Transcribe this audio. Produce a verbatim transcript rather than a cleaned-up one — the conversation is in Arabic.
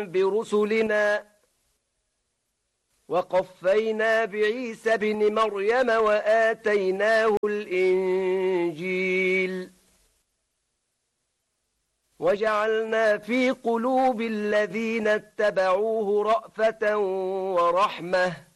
برسلنا وقفينا بعيسى بن مريم وآتيناه الإنجيل وجعلنا في قلوب الذين اتبعوه رأفة ورحمة